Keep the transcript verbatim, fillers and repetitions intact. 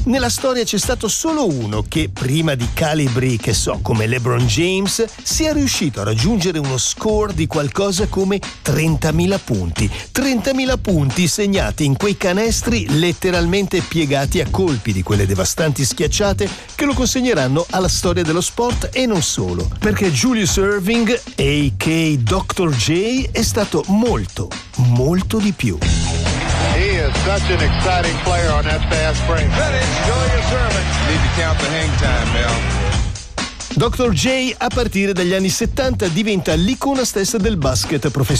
Nella storia c'è stato solo uno che, prima di calibri, che so, come LeBron James, sia riuscito a raggiungere uno score di qualcosa come trentamila punti. trentamila punti segnati in quei canestri letteralmente piegati a colpi di quelle devastanti schiacciate che lo consegneranno alla storia dello sport e non solo. Perché Julius Erving, a k a. doctor J, è stato molto, molto di più. He is such an exciting player on that fast break. That is Julius Erving. Need to count the hang time now. doctor J a partire dagli anni settanta diventa l'icona stessa del basket professionale.